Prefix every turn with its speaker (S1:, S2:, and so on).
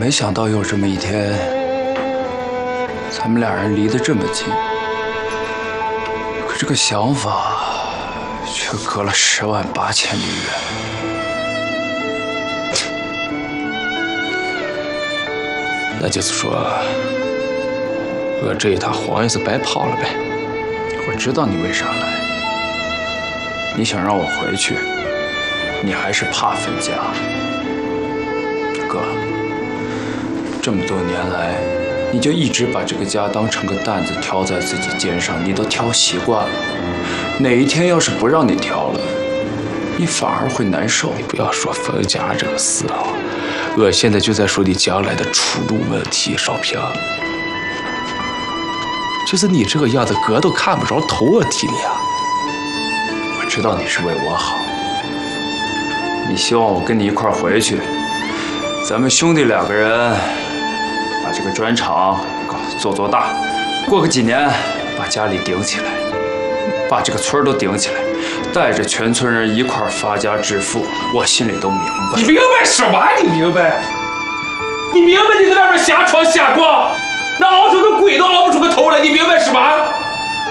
S1: 没想到有这么一天，咱们俩人离得这么近，可这个想法却隔了108000里远。
S2: 那就是说，我这一趟黄也是白跑了呗。
S1: 我知道你为啥来，你想让我回去，你还是怕分家。哥，这么多年来，你就一直把这个家当成个担子挑在自己肩上，你都挑习惯了。哪一天要是不让你挑了，你反而会难受。
S2: 你不要说分家这个事啊，我现在就在说你将来的出路问题，少平。就是你这个样子，哥都看不着头啊，替你啊。
S1: 我知道你是为我好，你希望我跟你一块儿回去，咱们兄弟2个人把这个砖厂做大，过个几年把家里顶起来，把这个村都顶起来，带着全村人一块儿发家致富，我心里都明白。
S2: 你明白什么？你明白？你明白你在外面瞎闯瞎逛，那熬出个鬼都熬不出个头来，你明白什么？